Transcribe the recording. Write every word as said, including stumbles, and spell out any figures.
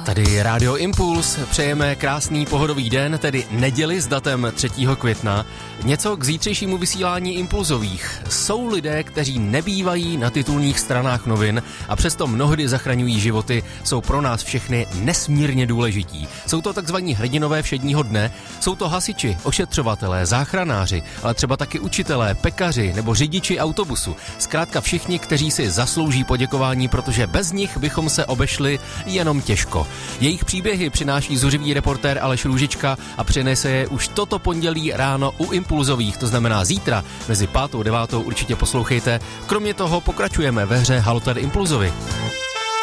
Tady Rádio Impuls, přejeme krásný pohodový den, tedy neděli s datem třetího května. Něco k zítřejšímu vysílání Impulzových. Jsou lidé, kteří nebývají na titulních stranách novin a přesto mnohdy zachraňují životy, jsou pro nás všechny nesmírně důležití. Jsou to takzvaní hrdinové všedního dne, jsou to hasiči, ošetřovatelé, záchranáři, ale třeba taky učitelé, pekaři nebo řidiči autobusu. Zkrátka všichni, kteří si zaslouží poděkování, protože bez nich bychom se obešli jenom těžko. Jejich příběhy přináší zuřivý reportér Aleš Růžička a přinese je už toto pondělí ráno u Impulzových, to znamená zítra mezi pátou a devátou určitě poslouchejte. Kromě toho pokračujeme ve hře Halo tady Impulzovi.